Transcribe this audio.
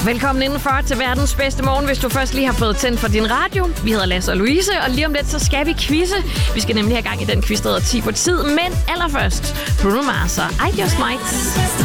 Velkommen indenfor til verdens bedste morgen, hvis du først lige har fået tændt for din radio. Vi hedder Lasse og Louise, og lige om lidt, så skal vi quizze. Vi skal nemlig have gang i den quiz, der hedder 10 på tid. Men allerførst, Bruno Mars og I Just Might.